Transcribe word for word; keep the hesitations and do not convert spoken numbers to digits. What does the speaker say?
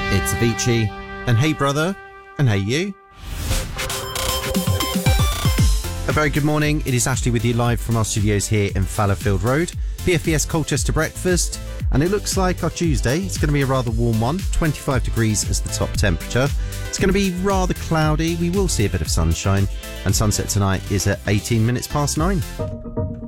It's Avicii, and hey brother, and hey you. A very good morning, it is Ashley with you live from our studios here in Fallowfield Road, P F E S Colchester Breakfast, and it looks like our Tuesday, it's going to be a rather warm one, twenty-five degrees as the top temperature. It's going to be rather cloudy, we will see a bit of sunshine, and sunset tonight is at eighteen minutes past nine.